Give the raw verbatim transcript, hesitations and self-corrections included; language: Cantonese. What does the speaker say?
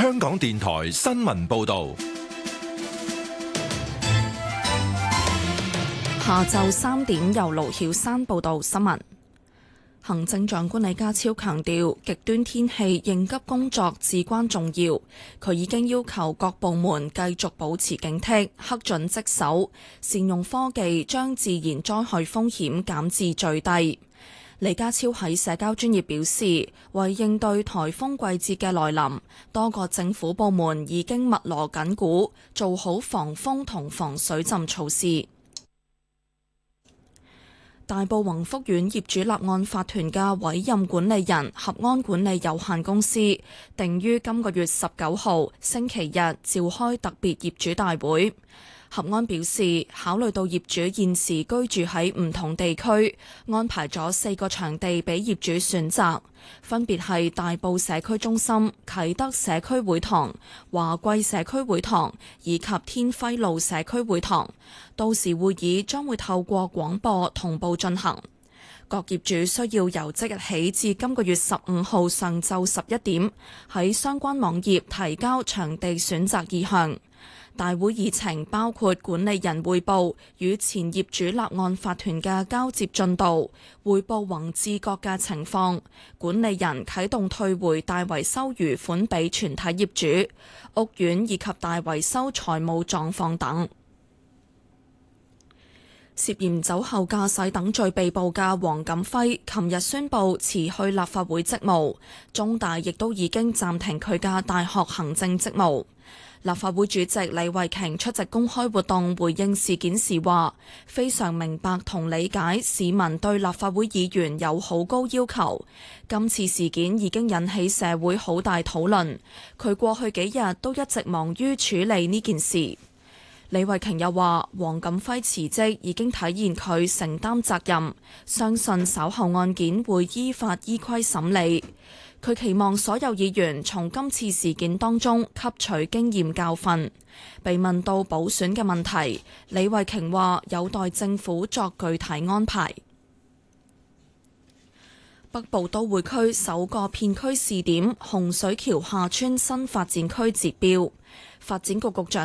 香港電台新聞報道。 下晝三點，由盧曉山報道新聞。行政長官李家超強調，極端天氣應急工作至關重要。佢已經要求各部門繼續保持警惕，恪盡職守，善用科技，將自然災害風險減至最低。李家超喺社交專頁表示，為應對颱風季節嘅來臨，多個政府部門已經密鑼緊鼓，做好防風同防水浸措施。大埔宏福苑業主立案法團嘅委任管理人合安管理有限公司，定於今個月十九號星期日召開特別業主大會。合安表示，考慮到業主現時居住喺唔同地區，安排咗四個場地俾業主選擇，分別係大埔社區中心、啟德社區會堂、華貴社區會堂以及天輝路社區會堂。到時會議將會透過廣播同步進行。各業主需要由即日起至今個月十五號上晝十一點喺相關網頁提交場地選擇意向。大會議程包括管理人匯報與前業主立案法團嘅交接進度，匯報宏志閣嘅情況，管理人啟動退回大維修餘款俾全體業主，屋苑以及大維修財務狀況等。涉嫌酒後駕駛等罪被捕嘅黃錦輝，琴日宣布辭去立法會職務，中大亦都已經暫停佢嘅大學行政職務。立法會主席李慧瓊出席公開活動回應事件時話，非常明白同理解市民對立法會議員有好高要求，今次事件已經引起社會好大討論，佢過去幾日都一直忙於處理呢件事。李慧瓊又話，黃錦輝辭職已經體現佢承擔責任，相信稍後案件會依法依規審理。佢期望所有議員從今次事件當中吸取經驗教訓。被問到補選嘅問題，李慧瓊話有待政府作具體安排。北部都會區首個片區試點洪水橋下村新發展區截標，發展局局長